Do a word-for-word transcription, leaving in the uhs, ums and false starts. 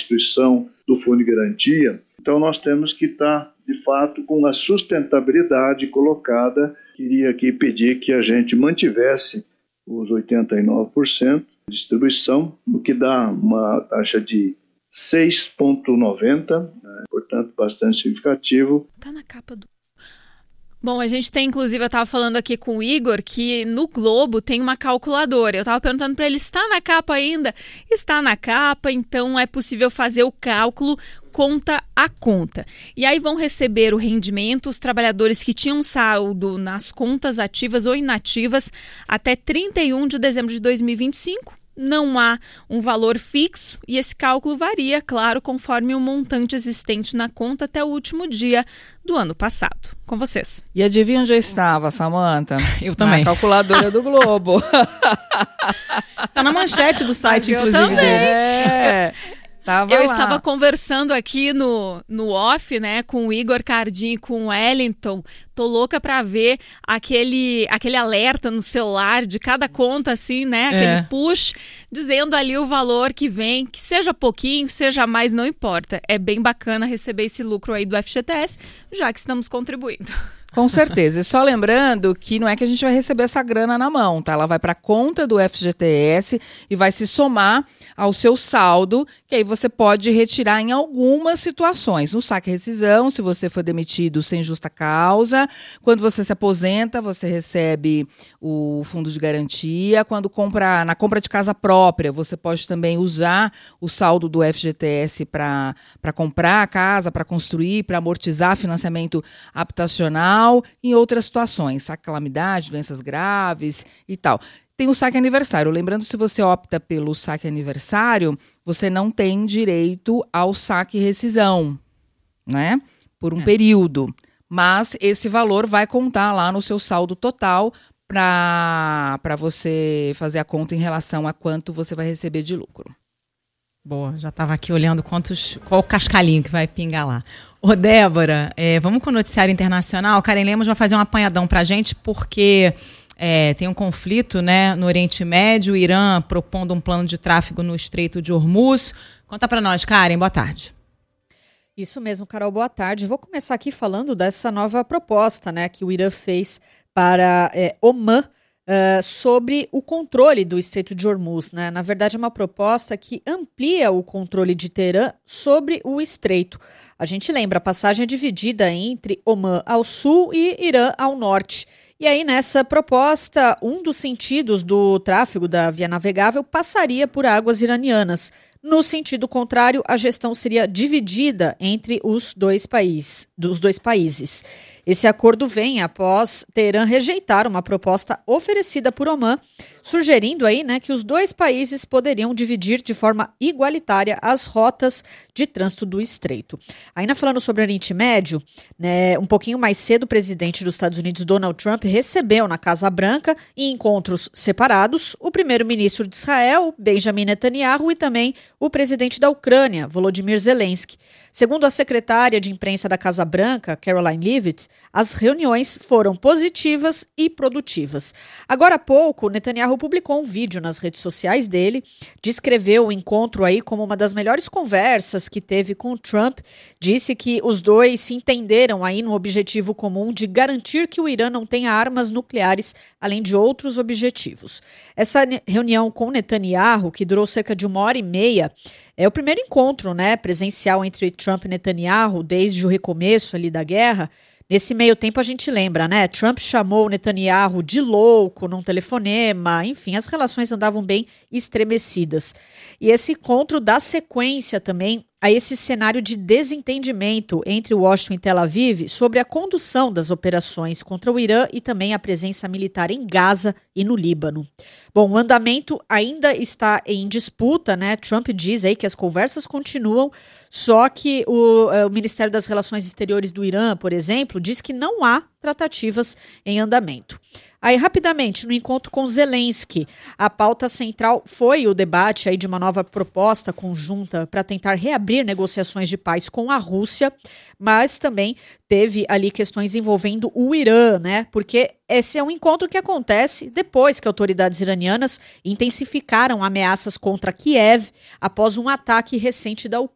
restituição do fundo de garantia. Então nós temos que estar, de fato, com a sustentabilidade colocada. Queria aqui pedir que a gente mantivesse os oitenta e nove por cento de distribuição, o que dá uma taxa de seis vírgula noventa, né? Portanto, bastante significativo. Está na capa do... Bom, a gente tem, inclusive, eu estava falando aqui com o Igor, que no Globo tem uma calculadora. Eu estava perguntando para ele, está na capa ainda? Está na capa, então é possível fazer o cálculo conta a conta. E aí vão receber o rendimento os trabalhadores que tinham saldo nas contas ativas ou inativas até trinta e um de dezembro de dois mil e vinte e cinco. Não há um valor fixo e esse cálculo varia, claro, conforme o montante existente na conta até o último dia do ano passado. Com vocês. E adivinha onde eu estava, Samantha? Eu também. Na calculadora do Globo. Tá na manchete do site, eu inclusive. Também. É. Tava eu lá. estava conversando aqui no, no off, né, com o Igor Cardim e com o Wellington. Tô louca para ver aquele, aquele alerta no celular de cada conta, assim, né? Aquele É. push, dizendo ali o valor que vem, que seja pouquinho, seja mais, não importa. É bem bacana receber esse lucro aí do F G T S, já que estamos contribuindo. Com certeza. E só lembrando que não é que a gente vai receber essa grana na mão, tá? Ela vai para a conta do F G T S e vai se somar ao seu saldo, que aí você pode retirar em algumas situações. No saque rescisão, se você for demitido sem justa causa. Quando você se aposenta, você recebe o fundo de garantia. Quando compra, na compra de casa própria, você pode também usar o saldo do F G T S para para comprar a casa, para construir, para amortizar financiamento habitacional. Em outras situações, saque calamidade, doenças graves e tal. Tem o saque aniversário. Lembrando, se você opta pelo saque aniversário, você não tem direito ao saque rescisão, né? Por um é. período. Mas esse valor vai contar lá no seu saldo total para para você fazer a conta em relação a quanto você vai receber de lucro. Boa, já estava aqui olhando quantos, qual o cascalhinho que vai pingar lá. Ô, Débora, é, vamos com o noticiário internacional. Karen Lemos vai fazer um apanhadão para a gente, porque é, tem um conflito, né, no Oriente Médio, o Irã propondo um plano de tráfego no Estreito de Hormuz. Conta para nós, Karen, boa tarde. Isso mesmo, Carol, boa tarde. Vou começar aqui falando dessa nova proposta, né, que o Irã fez para é, Omã, Uh, sobre o controle do Estreito de Hormuz, né? Na verdade, é uma proposta que amplia o controle de Teherã sobre o Estreito. A gente lembra, a passagem é dividida entre Omã ao sul e Irã ao norte. E aí, nessa proposta, um dos sentidos do tráfego da via navegável passaria por águas iranianas. No sentido contrário, a gestão seria dividida entre os dois países, dos dois países. Esse acordo vem após Teherã rejeitar uma proposta oferecida por Omã, sugerindo aí, né, que os dois países poderiam dividir de forma igualitária as rotas de trânsito do Estreito. Ainda falando sobre o Oriente Médio, né, um pouquinho mais cedo, o presidente dos Estados Unidos, Donald Trump, recebeu na Casa Branca, em encontros separados, o primeiro-ministro de Israel, Benjamin Netanyahu, e também o presidente da Ucrânia, Volodymyr Zelensky. Segundo a secretária de imprensa da Casa Branca, Caroline Leavitt, as reuniões foram positivas e produtivas. Agora há pouco, Netanyahu publicou um vídeo nas redes sociais dele, descreveu o encontro aí como uma das melhores conversas que teve com o Trump, disse que os dois se entenderam aí no objetivo comum de garantir que o Irã não tenha armas nucleares, além de outros objetivos. Essa reunião com Netanyahu, que durou cerca de uma hora e meia, é o primeiro encontro, né, presencial entre Trump e Netanyahu desde o recomeço ali da guerra. Nesse meio tempo a gente lembra, né? Trump chamou Netanyahu de louco num telefonema, enfim, as relações andavam bem estremecidas. E esse encontro dá sequência também a esse cenário de desentendimento entre Washington e Tel Aviv sobre a condução das operações contra o Irã e também a presença militar em Gaza e no Líbano. Bom, o andamento ainda está em disputa, né? Trump diz aí que as conversas continuam, só que o, o Ministério das Relações Exteriores do Irã, por exemplo, diz que não há tratativas em andamento. Aí, rapidamente, no encontro com Zelensky, a pauta central foi o debate aí de uma nova proposta conjunta para tentar reabrir negociações de paz com a Rússia, mas também teve ali questões envolvendo o Irã, né? Porque esse é um encontro que acontece depois que autoridades iranianas intensificaram ameaças contra Kiev após um ataque recente da Ucrânia.